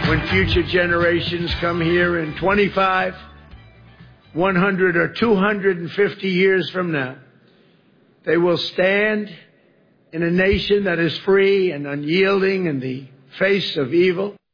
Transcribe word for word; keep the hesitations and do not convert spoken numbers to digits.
When future generations come here in twenty-five, one hundred, or two hundred fifty years from now, they will stand in a nation that is free and unyielding in the face of evil.